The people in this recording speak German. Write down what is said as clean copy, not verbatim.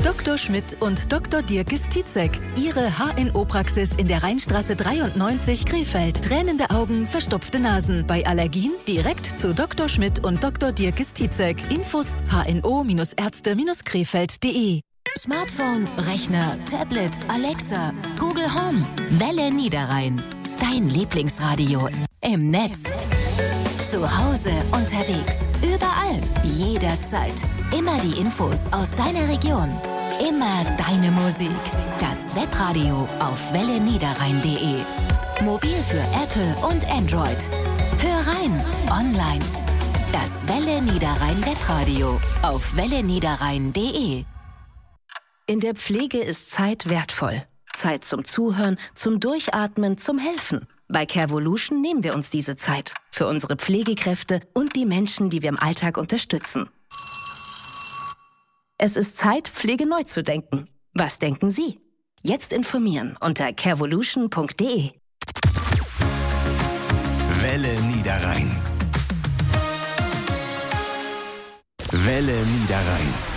Dr. Schmidt und Dr. Dirkes-Tietzek. Ihre HNO-Praxis in der Rheinstraße 93 Krefeld. Tränende Augen, verstopfte Nasen. Bei Allergien direkt zu Dr. Schmidt und Dr. Dirkes-Tietzek. Infos hno-ärzte-krefeld.de. Smartphone, Rechner, Tablet, Alexa, Google Home, Welle Niederrhein. Dein Lieblingsradio im Netz. Zu Hause, unterwegs, überall, jederzeit. Immer die Infos aus deiner Region. Immer deine Musik. Das Webradio auf welleniederrhein.de. Mobil für Apple und Android. Hör rein, online. Das Welle Niederrhein Webradio auf welleniederrhein.de. In der Pflege ist Zeit wertvoll. Zeit zum Zuhören, zum Durchatmen, zum Helfen. Bei Carevolution nehmen wir uns diese Zeit. Für unsere Pflegekräfte und die Menschen, die wir im Alltag unterstützen. Es ist Zeit, Pflege neu zu denken. Was denken Sie? Jetzt informieren unter carevolution.de. Welle Niederrhein. Welle Niederrhein.